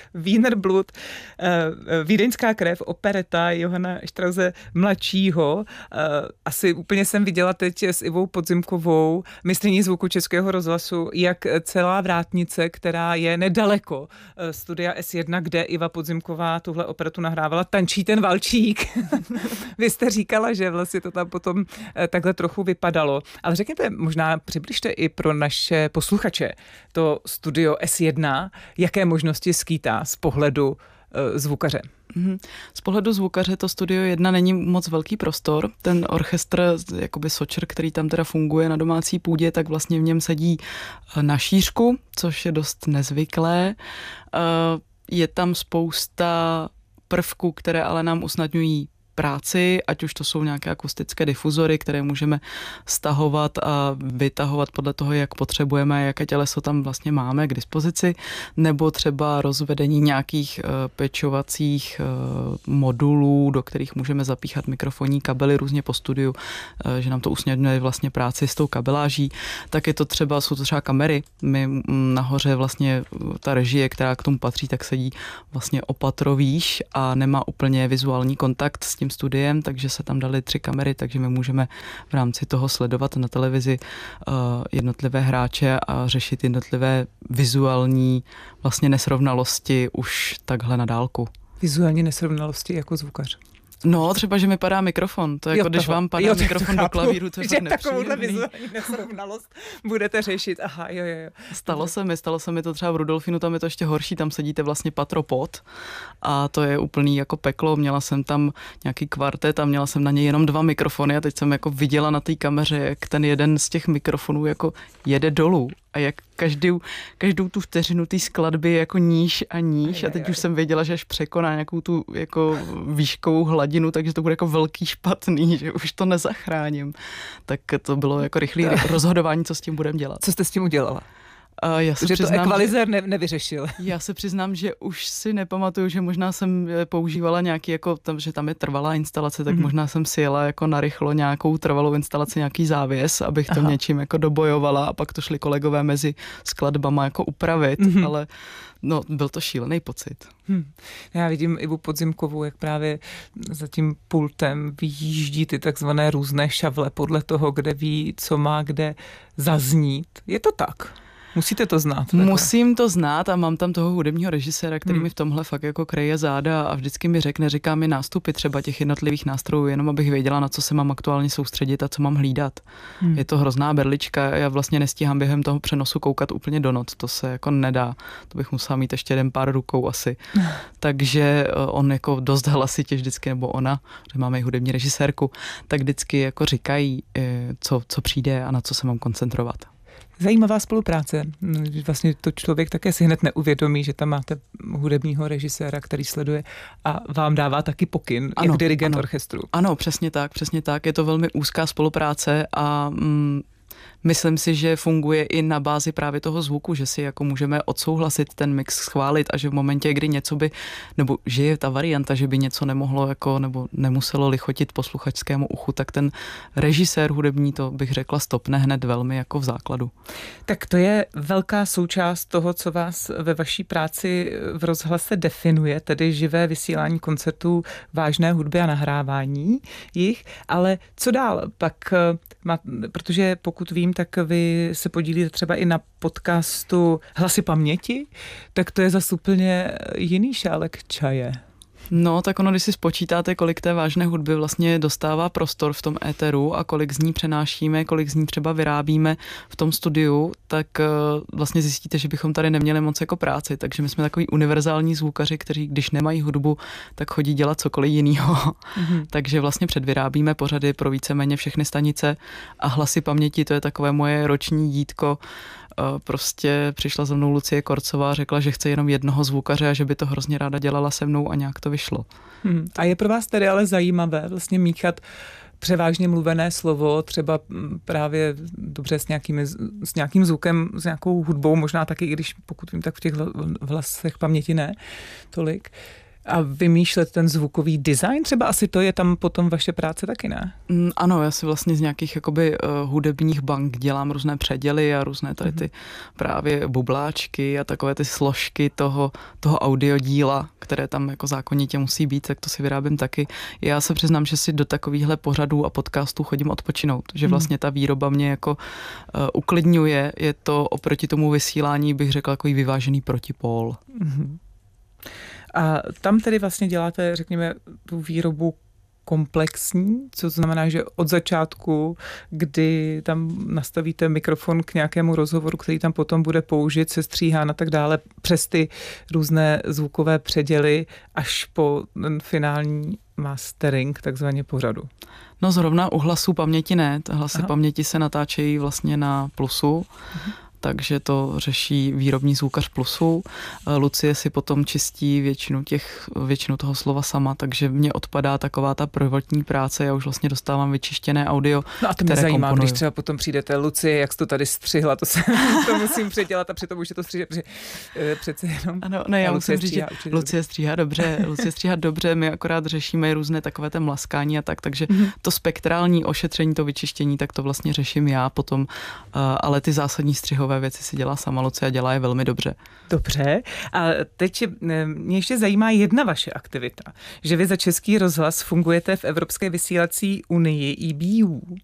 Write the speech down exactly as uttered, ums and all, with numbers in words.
Wiener Blut, Vídeňská krev, opereta Johana Strause mladšího. Asi úplně jsem viděla teď s Ivou Podzimkovou, mistryní zvuku Českého rozhlasu, jak celá vrátnice, která je nedaleko studia S jedna, kde Iva Podzimková tuhle operetu nahrávala, tančí ten valčík. Vy jste říkala, že vlastně to tam potom takhle trochu vypadalo. Ale řekněte, možná přibližte i pro naše posluchače to studio S jedna, jaké možnosti skýtá z pohledu uh, zvukaře. Z pohledu zvukaře to studio jedna není moc velký prostor. Ten orchestr, jakoby sočer, který tam teda funguje na domácí půdě, tak vlastně v něm sedí na šířku, což je dost nezvyklé. Je tam spousta prvků, které ale nám usnadňují práci, ať už to jsou nějaké akustické difuzory, které můžeme stahovat a vytahovat podle toho, jak potřebujeme, jaké těleso tam vlastně máme k dispozici, nebo třeba rozvedení nějakých uh, pečovacích uh, modulů, do kterých můžeme zapíchat mikrofonní kabely různě po studiu, uh, že nám to usnadňuje vlastně práci s tou kabeláží. Tak je to třeba, jsou to třeba kamery. My m, nahoře vlastně ta režie, která k tomu patří, tak sedí vlastně o patro výš a nemá úplně vizuální kontakt s tím studiem, takže se tam dali tři kamery, takže my můžeme v rámci toho sledovat na televizi uh, jednotlivé hráče a řešit jednotlivé vizuální vlastně nesrovnalosti už takhle na dálku. Vizuální nesrovnalosti jako zvukař. No, třeba, že mi padá mikrofon. To je jo, jako, když toho. vám padá jo, mikrofon to do klavíru, to je fakt nepříjemný. Takovouhle vizuální nesrovnalost budete řešit. Aha, jo, jo, jo. Stalo se mi, stalo se mi to třeba v Rudolfinu, tam je to ještě horší, tam sedíte vlastně patro pod a to je úplný jako peklo. Měla jsem tam nějaký kvartet a měla jsem na něj jenom dva mikrofony a teď jsem jako viděla na té kameře, jak ten jeden z těch mikrofonů jako jede dolů. A jak každou, každou tu vteřinu té skladby jako níž a níž a teď aj, aj. už jsem věděla, že až překoná nějakou tu jako výškovou hladinu, takže to bude jako velký špatný, že už to nezachráním. Tak to bylo jako rychlé rozhodování, co s tím budeme dělat. Co jste s tím udělala? Uh, já se že přiznám, to ekvalizér ne, nevyřešil. Já se přiznám, že už si nepamatuju, že možná jsem používala nějaký, jako tam, že tam je trvalá instalace, tak mm-hmm. možná jsem si jela jako narychlo nějakou trvalou instalaci, nějaký závěs, abych to Aha. něčím jako dobojovala a pak to šli kolegové mezi skladbama jako upravit, mm-hmm. ale no, byl to šílený pocit. Hmm. Já vidím Ivu Podzimkovou, jak právě za tím pultem vyjíždí ty takzvané různé šavle podle toho, kde ví, co má kde zaznít. Je to tak? Musíte to znát. Takhle. Musím to znát a mám tam toho hudebního režiséra, který hmm. mi v tomhle fakt jako kreje záda a vždycky mi řekne, říká mi nástupy třeba těch jednotlivých nástrojů, jenom abych věděla, na co se mám aktuálně soustředit a co mám hlídat. Hmm. Je to hrozná berlička, já vlastně nestíhám během toho přenosu koukat úplně do noc, to se jako nedá. To bych musela mít ještě jeden pár rukou asi. Takže on jako dost hlasitě vždycky, nebo ona, že máme i hudební režisérku, tak vždycky jako říkají, co, co přijde a na co se mám koncentrovat. Zajímavá spolupráce. Vlastně to člověk také si hned neuvědomí, že tam máte hudebního režiséra, který sleduje a vám dává taky pokyn, ano, jak dirigent ano. orchestru. Ano, přesně tak, přesně tak. Je to velmi úzká spolupráce a mm, myslím si, že funguje i na bázi právě toho zvuku, že si jako můžeme odsouhlasit ten mix, schválit a že v momentě, kdy něco by, nebo že je ta varianta, že by něco nemohlo jako, nebo nemuselo lichotit posluchačskému uchu, tak ten režisér hudební, to bych řekla, stopne hned velmi jako v základu. Tak to je velká součást toho, co vás ve vaší práci v rozhlase definuje, tedy živé vysílání koncertů, vážné hudby a nahrávání jich, ale co dál? Pak, protože pokud vím, tak vy se podílíte třeba i na podcastu Hlasy paměti, tak to je zase úplně jiný šálek čaje. No, tak ono, když si spočítáte, kolik té vážné hudby vlastně dostává prostor v tom éteru a kolik z ní přenášíme, kolik z ní třeba vyrábíme v tom studiu, tak vlastně zjistíte, že bychom tady neměli moc jako práci. Takže my jsme takový univerzální zvukaři, kteří, když nemají hudbu, tak chodí dělat cokoliv jinýho. Mm-hmm. Takže vlastně předvyrábíme pořady pro víceméně všechny stanice a Hlasy paměti, to je takové moje roční dítko. Prostě přišla za mnou Lucie Korcová a řekla, že chce jenom jednoho zvukaře a že by to hrozně ráda dělala se mnou a nějak to vyšlo. Hmm. A je pro vás tedy ale zajímavé vlastně míchat převážně mluvené slovo, třeba právě dobře s, nějakými, s nějakým zvukem, s nějakou hudbou, možná taky, i když pokud vím, tak v těch hlasech paměti ne tolik. A vymýšlet ten zvukový design, třeba asi to je tam potom vaše práce taky, ne? Mm, ano, já si vlastně z nějakých jakoby uh, hudebních bank dělám různé předěly a různé tady ty mm-hmm. právě bubláčky a takové ty složky toho, toho audiodíla, které tam jako zákonitě musí být, tak to si vyrábím taky. Já se přiznám, že si do takovýchhle pořadů a podcastů chodím odpočinout, že vlastně ta výroba mě jako uh, uklidňuje, je to oproti tomu vysílání, bych řekla, jako vyvážený protipól. Mm-hmm. A tam tedy vlastně děláte, řekněme, tu výrobu komplexní, co znamená, že od začátku, kdy tam nastavíte mikrofon k nějakému rozhovoru, který tam potom bude použit, se stříhán a tak dále, přes ty různé zvukové předěly až po ten finální mastering, takzvaně pořadu. No zrovna u hlasů paměti ne, hlasy Aha. paměti se natáčejí vlastně na plusu, Aha. takže to řeší výrobní zvukař Plusu. Lucie si potom čistí většinu, těch, většinu toho slova sama, takže mně odpadá taková ta prvotní práce, já už vlastně dostávám vyčištěné audio, no a to mě zajímá, komponuju. Když třeba potom přijdete, Lucie, jak jsi to tady střihla, to, se, to musím předělat a přitom už je to stříhat, protože přece jenom... Ano, ne, já musím říct, že Lucie stříhá dobře, Lucie stříhá dobře, my akorát řešíme různé takové té mlaskání a tak, takže mm-hmm. to spektrální ošetření, to vyčištění, tak to vlastně řeším já potom, ale ty zásadní střihové věci si dělá sama Lucie a dělá je velmi dobře. Dobře. A teď mě ještě zajímá jedna vaše aktivita, že vy za Český rozhlas fungujete v Evropské vysílací unii E B U.